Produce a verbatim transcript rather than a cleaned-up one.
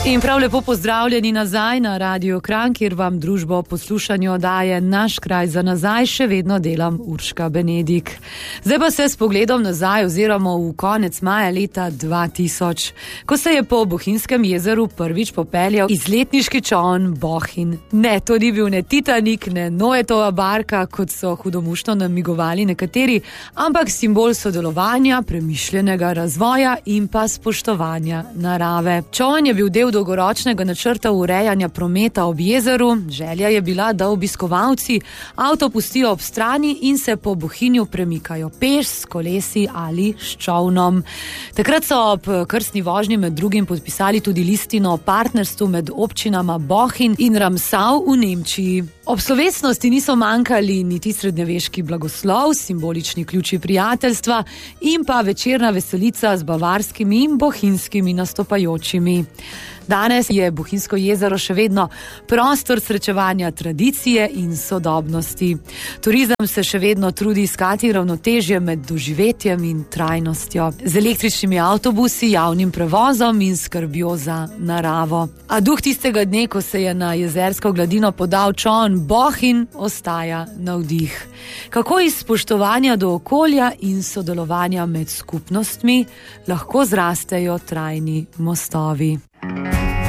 In prav lepo pozdravljeni nazaj na Radio Kranj, kjer vam družbo poslušanju daje Naš kraj za nazaj, še vedno delam Urška Benedik. Zdaj pa se s pogledom nazaj oziroma v konec maja leta dva tisoč, ko se je po Bohinjskem jezeru prvič popeljal izletniški čoln Bohinj. Ne, to ni bil ne Titanik, ne Noetova barka, kot so hudomušno namigovali nekateri, ampak simbol sodelovanja, premišljenega razvoja in pa spoštovanja narave. Čoln je bil del dolgoročnega načrta urejanja prometa ob jezeru. Želja je bila, da obiskovalci avto pustijo ob strani in se po Bohinju premikajo peš, s kolesi ali s čolnom. Takrat so ob krstni vožnji med drugim podpisali tudi listino o partnerstvu med občinama Bohinj in Ramsau v Nemčiji. Ob slovesnosti niso manjkali niti srednjeveški blagoslov, simbolični ključi prijateljstva in pa večerna veselica z bavarskimi in bohinjskimi nastopajočimi. Danes je Bohinjsko jezero še vedno prostor srečevanja tradicije in sodobnosti. Turizem se še vedno trudi iskati ravnotežje med doživetjem in trajnostjo, z električnimi avtobusi, javnim prevozom in skrbjo za naravo. A duh tistega dne, ko se je na jezersko gladino podal čoln Bohinj, ostaja navdih. Kako iz spoštovanja do okolja in sodelovanja med skupnostmi lahko zrastejo trajni mostovi.